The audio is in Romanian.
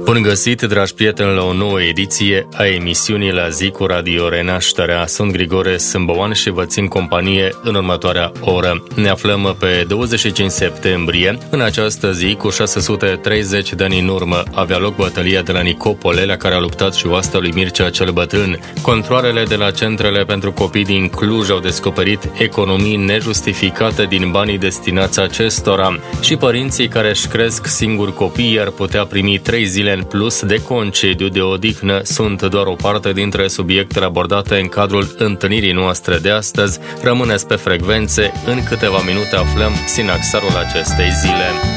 Bun găsit, dragi prieteni, la o nouă ediție a emisiunii La zi cu Radio Renașterea. Sunt Grigore Sâmbăoan și vă țin companie în următoarea oră. Ne aflăm pe 25 septembrie. În această zi, cu 630 de ani în urmă, avea loc bătălia de la Nicopole, la care a luptat și oastea lui Mircea cel Bătrân. Controalele de la centrele pentru copii din Cluj au descoperit economii nejustificate din banii destinați acestora și părinții care își cresc singuri copii ar putea primi 3 zile în plus de concediu de odihnă sunt doar o parte dintre subiectele abordate în cadrul întâlnirii noastre de astăzi. Rămâneți pe frecvențe, în câteva minute aflăm sinaxarul acestei zile.